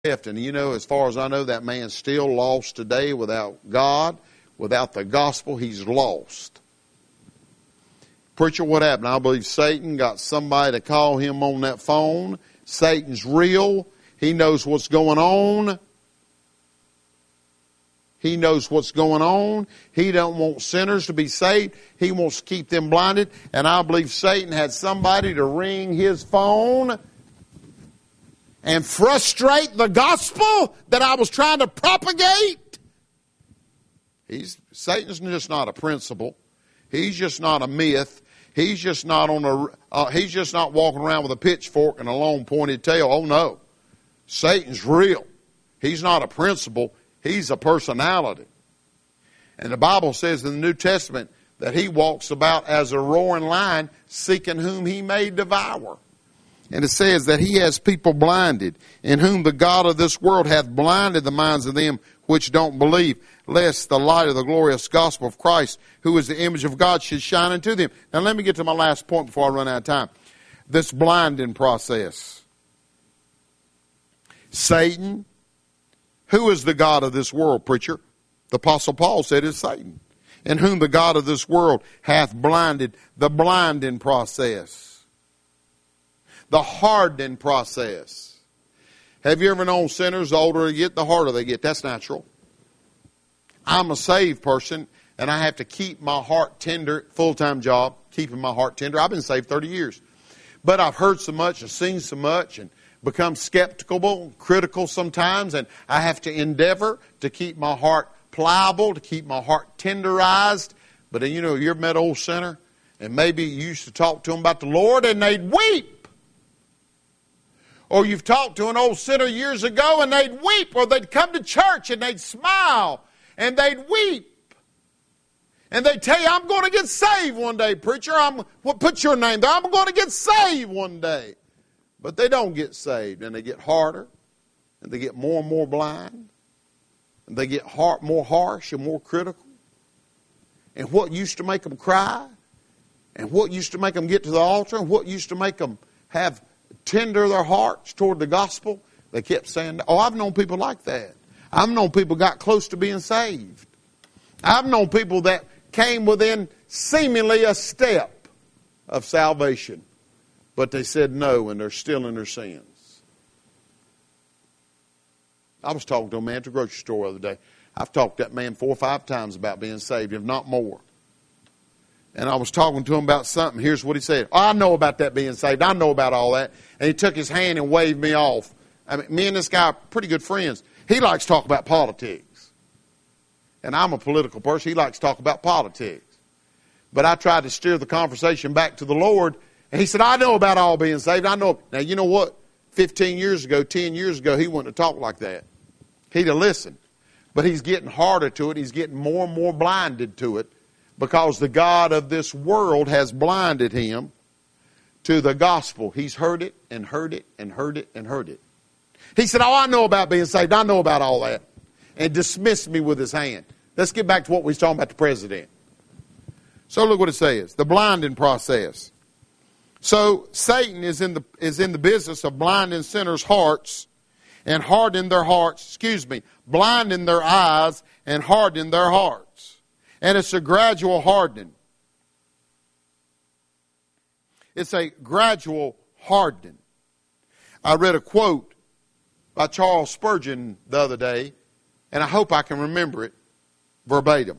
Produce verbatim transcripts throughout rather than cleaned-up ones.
left. And you know, as far as I know, that man's still lost today without God, without the gospel. He's lost. Preacher, what happened? I believe Satan got somebody to call him on that phone. Satan's real. He knows what's going on. He knows what's going on. He don't want sinners to be saved. He wants to keep them blinded. And I believe Satan had somebody to ring his phone and frustrate the gospel that I was trying to propagate. He's Satan's just not a principle. He's just not a myth. He's just not on a. Uh, he's just not walking around with a pitchfork and a long pointed tail. Oh no, Satan's real. He's not a principle. He's a personality. And the Bible says in the New Testament that he walks about as a roaring lion, seeking whom he may devour. And it says that he has people blinded, in whom the God of this world hath blinded the minds of them which don't believe, lest the light of the glorious gospel of Christ, who is the image of God, should shine into them. Now let me get to my last point before I run out of time. This blinding process. Satan, who is the God of this world, preacher? The Apostle Paul said it's Satan. In whom the God of this world hath blinded, the blinding process. The hardening process. Have you ever known sinners, the older they get, the harder they get? That's natural. I'm a saved person, and I have to keep my heart tender, full-time job, keeping my heart tender. I've been saved thirty years. But I've heard so much and seen so much and become skeptical, critical sometimes, and I have to endeavor to keep my heart pliable, to keep my heart tenderized. But you know, you ever met an old sinner, and maybe you used to talk to them about the Lord, and they'd weep. Or you've talked to an old sinner years ago, and they'd weep, or they'd come to church, and they'd smile, and they'd weep. And they'd tell you, I'm going to get saved one day, preacher. I'm, well, put your name there. I'm going to get saved one day. But they don't get saved, and they get harder, and they get more and more blind, and they get hard, more harsh and more critical. And what used to make them cry, and what used to make them get to the altar, and what used to make them have tender their hearts toward the gospel, they kept saying, oh, I've known people like that. I've known people got close to being saved. I've known people that came within seemingly a step of salvation. But they said no, and they're still in their sins. I was talking to a man at the grocery store the other day. I've talked to that man four or five times about being saved, if not more. And I was talking to him about something. Here's what he said. Oh, I know about that being saved. I know about all that. And he took his hand and waved me off. I mean, me and this guy are pretty good friends. He likes to talk about politics. And I'm a political person. He likes to talk about politics. But I tried to steer the conversation back to the Lord. And he said, I know about all being saved. I know. Now, you know what? Fifteen years ago, ten years ago, he wouldn't have talked like that. He'd have listened. But he's getting harder to it. He's getting more and more blinded to it because the God of this world has blinded him to the gospel. He's heard it and heard it and heard it and heard it. He said, oh, I know about being saved. I know about all that. And dismissed me with his hand. Let's get back to what we was talking about the president. So look what it says. The blinding process. So Satan is in the is in the business of blinding sinners' hearts and hardening their hearts, excuse me, blinding their eyes and hardening their hearts. And it's a gradual hardening. It's a gradual hardening. I read a quote by Charles Spurgeon the other day, and I hope I can remember it verbatim.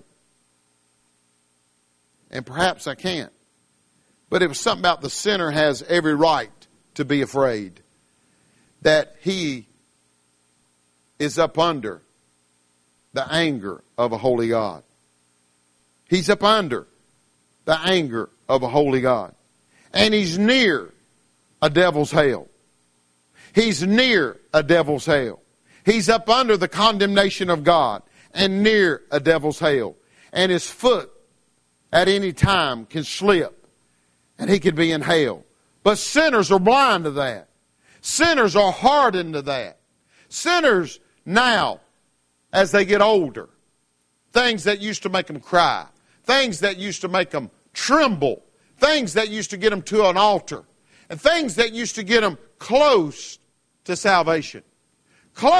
And perhaps I can't. But it was something about the sinner has every right to be afraid that he is up under the anger of a holy God. He's up under the anger of a holy God. And he's near a devil's hell. He's near a devil's hell. He's up under the condemnation of God and near a devil's hell. And his foot at any time can slip. And he could be in hell. But sinners are blind to that. Sinners are hardened to that. Sinners now, as they get older, things that used to make them cry, things that used to make them tremble, things that used to get them to an altar, and things that used to get them close to salvation.